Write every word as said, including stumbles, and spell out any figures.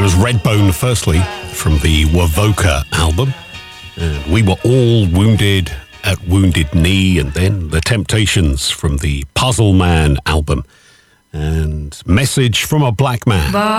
was Redbone, firstly, from the Wovoka album. And We Were All Wounded at Wounded Knee, and then The Temptations from the Puzzle Man album. And Message from a Black Man.